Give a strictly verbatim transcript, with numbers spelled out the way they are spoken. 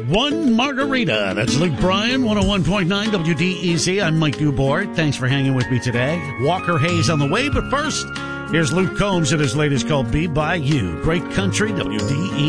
One margarita. That's Luke Bryan, one oh one point nine W D E Z. I'm Mike Dubort. Thanks for hanging with me today. Walker Hayes on the way, but first, here's Luke Combs at his latest called Be By You. Great country, W D E Z.